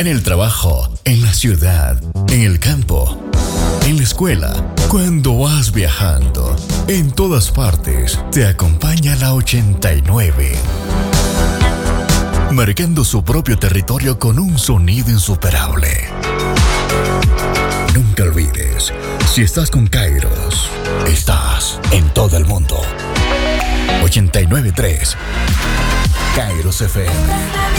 en el trabajo, en la ciudad, en el campo, en la escuela, cuando vas viajando, en todas partes, te acompaña la 89. Marcando su propio territorio con un sonido insuperable. Nunca olvides, si estás con Kairos, estás en todo el mundo. 89.3 Kairos FM.